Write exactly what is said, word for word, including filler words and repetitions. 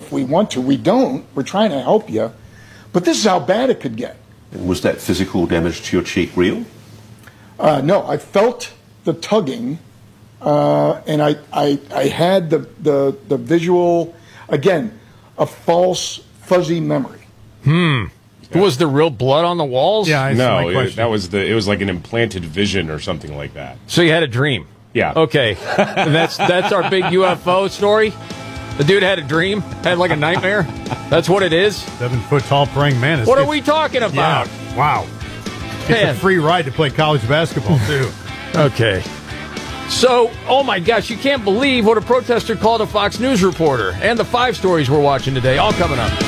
if we want to. We don't. We're trying to help you. But this is how bad it could get. And was that physical damage to your cheek real? Uh, no, I felt the tugging, uh, and I, I, I had the, the, the visual, again, a false, fuzzy memory. Hmm. Yeah. Was there real blood on the walls? Yeah, no, it, that was the. It was like an implanted vision or something like that. So you had a dream? Yeah. Okay, and that's that's our big U F O story. The dude had a dream, had like a nightmare. That's what it is. Seven foot tall praying mantis. What are we talking about? Yeah. Wow. It's Man. a free ride to play college basketball too. Okay. So, oh my gosh, you can't believe what a protester called a Fox News reporter, and the five stories we're watching today. All coming up.